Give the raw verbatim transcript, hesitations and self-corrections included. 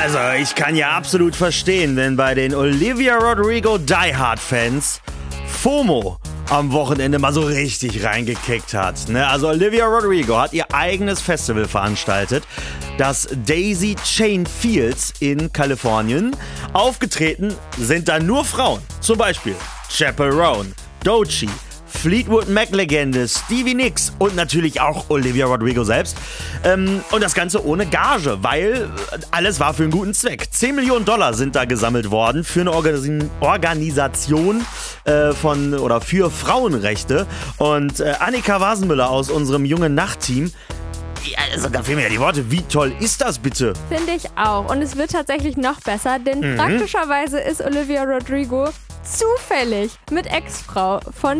Also, ich kann ja absolut verstehen, wenn bei den Olivia Rodrigo Die Hard Fans FOMO am Wochenende mal so richtig reingekickt hat. Ne? Also Olivia Rodrigo hat ihr eigenes Festival veranstaltet, das Daisy Chain Fields in Kalifornien. Aufgetreten sind da nur Frauen, zum Beispiel Chappell Roan, Doechii, Fleetwood Mac-Legende Stevie Nicks und natürlich auch Olivia Rodrigo selbst. Ähm, und das Ganze ohne Gage, weil alles war für einen guten Zweck. zehn Millionen Dollar sind da gesammelt worden für eine Organis- Organisation äh, von oder für Frauenrechte. Und äh, Annika Wasenmüller aus unserem Junge Nacht-Team, ja, also da fehlen mir ja die Worte. Wie toll ist das bitte? Finde ich auch. Und es wird tatsächlich noch besser, denn Mhm. praktischerweise ist Olivia Rodrigo zufällig mit Ex-Frau von